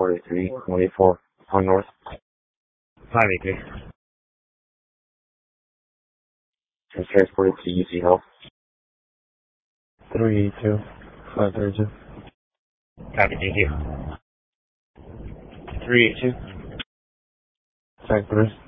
43, 184, on north. 583. Transported to UC Health. 382, 532. Copy, thank you. 382. Thank you.